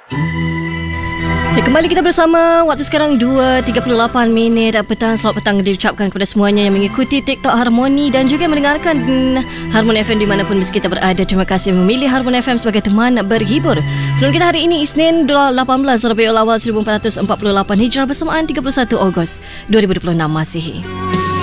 Ya, kembali kita bersama. Waktu sekarang 2.38 petang. Selamat petang diucapkan kepada semuanya yang mengikuti TikTok Harmoni dan juga mendengarkan Harmoni FM di manapun kita berada. Terima kasih memilih Harmoni FM sebagai teman berhibur. Film kita hari ini Isnin 18 Rabiul Awal 1448 Hijrah bersamaan 31 Ogos 2026 Masihi.